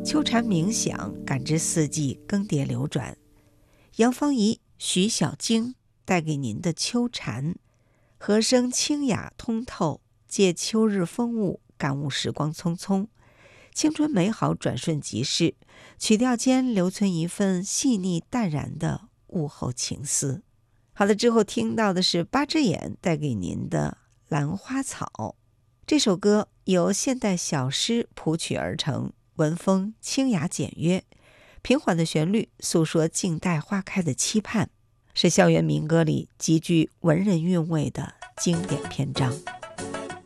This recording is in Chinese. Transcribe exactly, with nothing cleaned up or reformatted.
秋蝉鸣响，感知四季更迭流转。杨芳仪、徐小菁带给您的秋蝉，和声清雅通透，借秋日风物感悟时光匆匆，青春美好转瞬即逝，曲调间留存一份细腻淡然的午后情思。好的，之后听到的是八只眼带给您的兰花草。这首歌由现代小诗谱曲而成，文风清雅简约，平缓的旋律诉说静待花开的期盼，是校园民歌里极具文人韵味的经典篇章。